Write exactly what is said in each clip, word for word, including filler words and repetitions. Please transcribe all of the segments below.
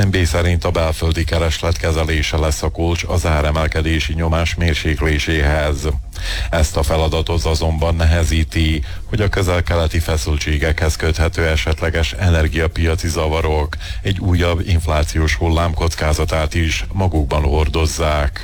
em bé szerint a belföldi kereslet kezelése lesz a kulcs az áremelkedési nyomás mérsékléséhez. Ezt a feladatot azonban nehezíti, hogy a közel-keleti feszültségekhez köthető esetleges energiapiaci zavarok egy újabb inflációs hullám kockázatát is magukban hordozzák.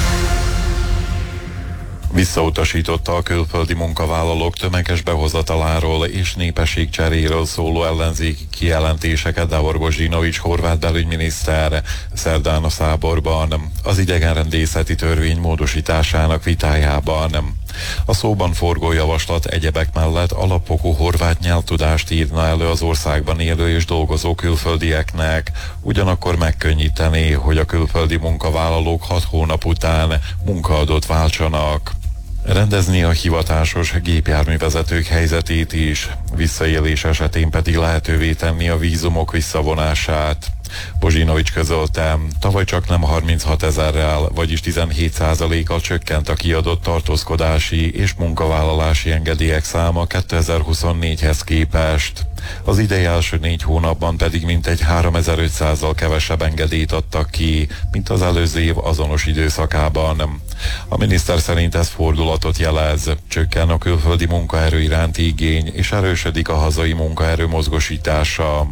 Visszautasította a külföldi munkavállalók tömeges behozataláról és népességcseréről szóló ellenzéki kijelentéseket Davor Božinović horvát belügyminiszter szerdán a Száborban, az idegenrendészeti törvény módosításának vitájában. A szóban forgó javaslat egyebek mellett alapfokú horvát nyelvtudást írna elő az országban élő és dolgozó külföldieknek, ugyanakkor megkönnyíteni, hogy a külföldi munkavállalók hat hónap után munkaadót váltsanak. Rendezni a hivatásos gépjárművezetők helyzetét is, visszaélés esetén pedig lehetővé tenni a vízumok visszavonását. Božinović közölte, tavaly csak nem harminchat ezerrel, vagyis tizenhét százalékkal csökkent a kiadott tartózkodási és munkavállalási engedélyek száma kétezer-huszonnégyhez képest. Az idei első négy hónapban pedig mintegy háromezer-ötszázzal kevesebb engedélyt adtak ki, mint az előző év azonos időszakában. A miniszter szerint ez fordulatot jelez, csökken a külföldi munkaerő iránti igény, és erősödik a hazai munkaerő mozgósítása.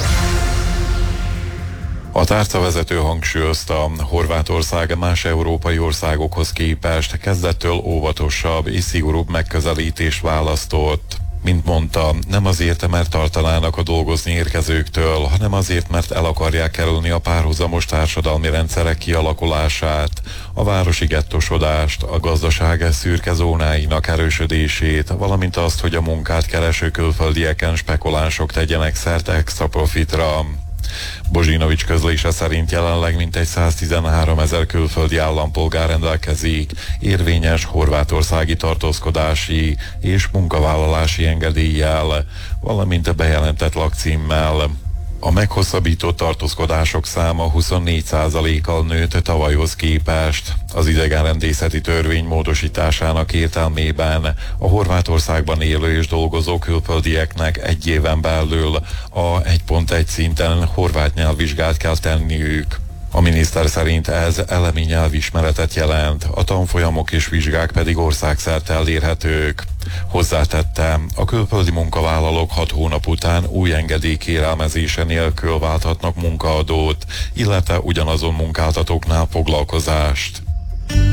A tárcavezető hangsúlyozta, Horvátország más európai országokhoz képest kezdettől óvatosabb és szigorúbb megközelítést választott. Mint mondta, nem azért, mert tartanának a dolgozni érkezőktől, hanem azért, mert el akarják kerülni a párhuzamos társadalmi rendszerek kialakulását, a városi gettosodást, a gazdaság szürke zónáinak erősödését, valamint azt, hogy a munkát kereső külföldieken spekulánsok tegyenek szert extra profitra. Božinović közlése szerint jelenleg mintegy száztizenhárom ezer külföldi állampolgár rendelkezik érvényes horvátországi tartózkodási és munkavállalási engedéllyel, valamint a bejelentett lakcímmel. A meghosszabbított tartózkodások száma huszonnégy százalékkal nőtt tavalyhoz képest. Az idegenrendészeti törvény módosításának értelmében a Horvátországban élő és dolgozó külföldieknek egy éven belül a egy pont egy szinten horvát nyelvvizsgát kell tenniük. A miniszter szerint ez elemi nyelvismeretet jelent, a tanfolyamok és vizsgák pedig országszerte elérhetők. Hozzátette, a külföldi munkavállalók hat hónap után új engedély kérelmezése nélkül válthatnak munkaadót, illetve ugyanazon munkáltatóknál foglalkozást.